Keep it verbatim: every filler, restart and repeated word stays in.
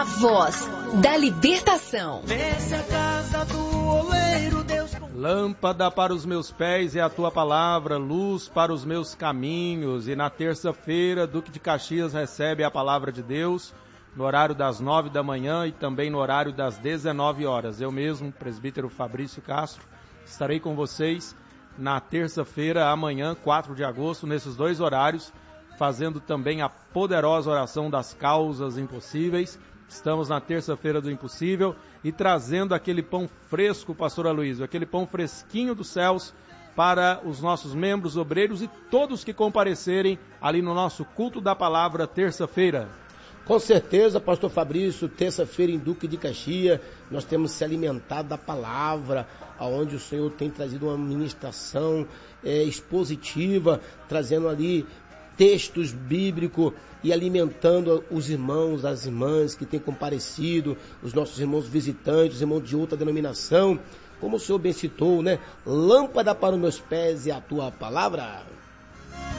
A voz da libertação. Desce a casa do oleiro, Deus... Lâmpada para os meus pés é a tua palavra, luz para os meus caminhos. E na terça-feira, Duque de Caxias recebe a palavra de Deus no horário das nove da manhã e também no horário das dezenove horas. Eu mesmo, presbítero Fabrício Castro, estarei com vocês na terça-feira, amanhã, quatro de agosto, nesses dois horários, fazendo também a poderosa oração das causas impossíveis. Estamos na terça-feira do impossível e trazendo aquele pão fresco, pastor Aloysio, aquele pão fresquinho dos céus para os nossos membros, obreiros e todos que comparecerem ali no nosso culto da palavra terça-feira. Com certeza, pastor Fabrício, terça-feira em Duque de Caxias, nós temos se alimentado da palavra, aonde o Senhor tem trazido uma ministração é, expositiva, trazendo ali textos bíblicos e alimentando os irmãos, as irmãs que têm comparecido, os nossos irmãos visitantes, os irmãos de outra denominação. Como o Senhor bem citou, né? Lâmpada para os meus pés e a tua palavra.